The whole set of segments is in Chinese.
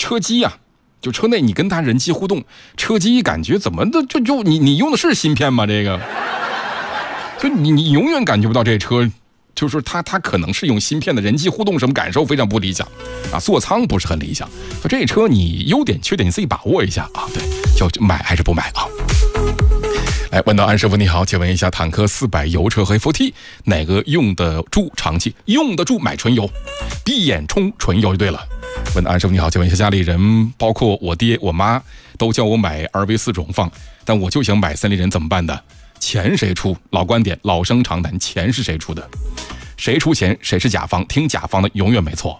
车机啊，就车内你跟他人机互动，车机感觉怎么的就你用的是芯片吗？这个，就你永远感觉不到这车。就是说它可能是用芯片的人机互动，什么感受非常不理想啊，座舱不是很理想。所以这车你优点缺点你自己把握一下啊，对，就买还是不买啊？来，问到安师傅你好，请问一下，坦克400油车和 FT 哪个用得住长期？用得住买纯油，闭眼充纯油就对了。问到安师傅你好，请问一下，家里人包括我爹我妈都叫我买2V4荣放，但我就想买3.0人怎么办的？钱谁出？老观点，老生常谈，钱是谁出的？谁出钱谁是甲方，听甲方的永远没错。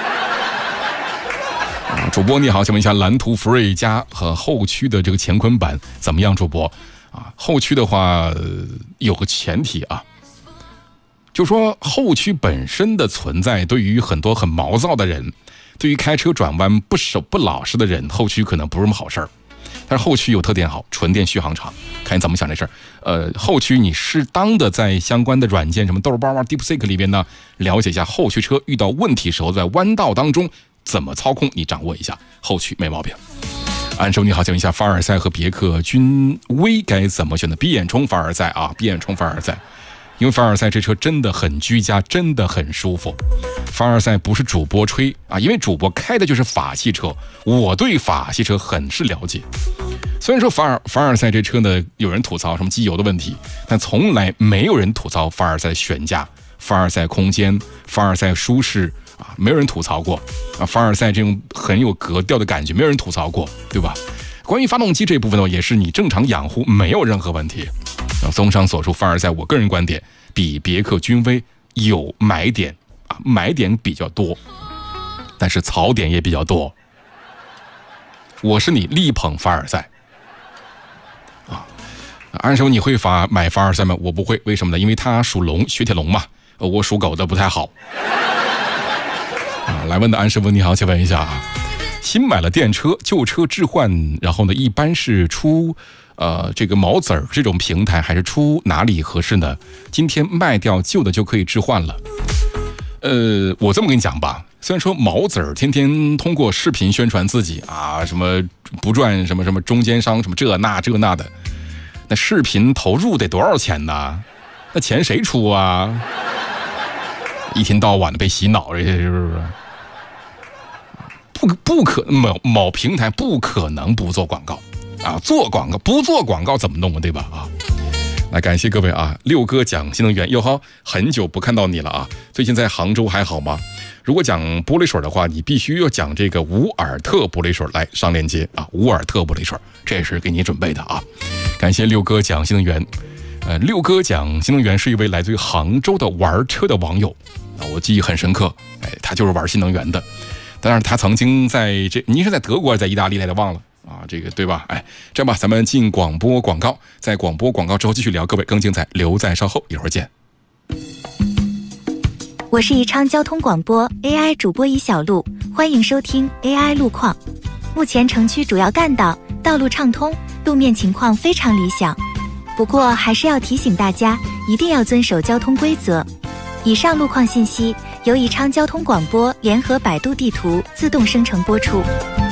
主播你好，请问一下，蓝图福瑞加和后驱的这个乾坤版怎么样？主播啊，后驱的话有个前提啊，就说后驱本身的存在，对于很多很毛躁的人，对于开车转弯不守不老实的人，后驱可能不是什么好事儿。但是后驱有特点好，纯电续航长，看你怎么想这事儿。后驱你适当的在相关的软件，什么豆包啊、DeepSeek 里边呢，了解一下后驱车遇到问题时候在弯道当中怎么操控，你掌握一下，后驱没毛病。安叔你好，请问一下，凡尔赛和别克君威该怎么选的？闭眼充凡尔赛啊，闭眼充凡尔赛。因为凡尔赛这车真的很居家，真的很舒服。凡尔赛不是主播吹啊，因为主播开的就是法系车，我对法系车很是了解。虽然说凡尔赛这车呢，有人吐槽什么机油的问题，但从来没有人吐槽凡尔赛悬架、凡尔赛空间、凡尔赛舒适啊，没有人吐槽过啊。凡尔赛这种很有格调的感觉，没有人吐槽过，对吧？关于发动机这一部分呢，也是你正常养护没有任何问题。综上所述，凡尔赛我个人观点比别克君威有买点啊，买点比较多，但是槽点也比较多。我是你力捧凡尔赛啊，安叔你会买凡尔赛吗？我不会，为什么呢？因为它属龙，雪铁龙嘛，我属狗的不太好。啊，来问的安师傅你好，请问一下啊，新买了电车，旧车置换，然后呢，一般是出这个毛子儿这种平台，还是出哪里合适呢？今天卖掉旧的就可以置换了。我这么跟你讲吧，虽然说毛子儿天天通过视频宣传自己啊，什么不赚什么什么中间商什么这那的，那视频投入得多少钱呢？那钱谁出啊？一天到晚的被洗脑，这些是不是？不可某平台不可能不做广告啊，做广告不做广告怎么弄啊，对吧？啊，来感谢各位啊，六哥讲新能源，哟呵，很久不看到你了啊，最近在杭州还好吗？如果讲玻璃水的话，你必须要讲这个伍尔特玻璃水，来上链接啊，伍尔特玻璃水，这也是给你准备的啊。感谢六哥讲新能源，六哥讲新能源是一位来自于杭州的玩车的网友啊，我记忆很深刻，他就是玩新能源的。但是他曾经您是在德国还是在意大利来的忘了啊，这个对吧？这样吧，咱们进广播广告，在广播广告之后继续聊，各位更精彩，留在稍后，一会儿见。 我是宜昌交通广播 AI 主播一小璐，欢迎收听 AI 路况。目前城区主要干道道路畅通，路面情况非常理想，不过还是要提醒大家一定要遵守交通规则。以上路况信息由宜昌交通广播联合百度地图自动生成播出。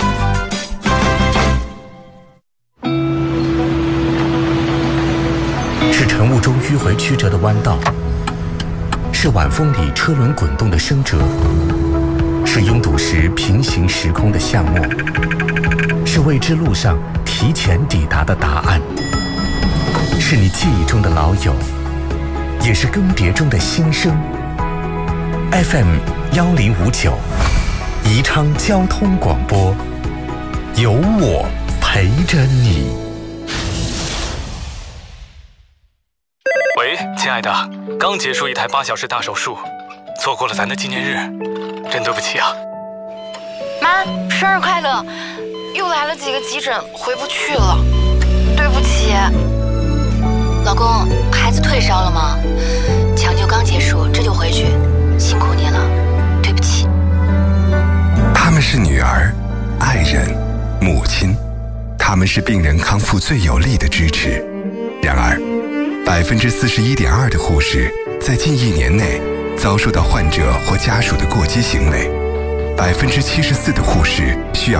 是晨雾中迂回曲折的弯道，是晚风里车轮滚动的声折，是拥堵时平行时空的巷陌，是未知路上提前抵达的答案，是你记忆中的老友，也是更迭中的新生。FM 1059，宜昌交通广播，有我陪着你。 喂，亲爱的，刚结束一台8小时大手术，错过了咱的纪念日，真对不起啊。 妈，生日快乐！又来了几个急诊，回不去了，对不起。 老公，孩子退烧了吗？抢救刚结束，这就回去，辛苦你了，对不起。 他们是女儿、爱人、母亲，他们是病人康复最有力的支持。然而，41.2%的护士在近1年内遭受到患者或家属的过激行为，74%的护士需要